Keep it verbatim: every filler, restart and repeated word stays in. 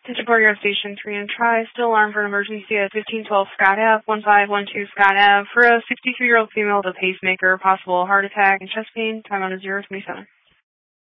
Support your station three and try. Still alarm for an emergency at fifteen twelve Scott Ave, one five one two Scott Ave for a sixty-three-year-old female with a pacemaker, possible heart attack and chest pain. Time on is zero twenty-seven.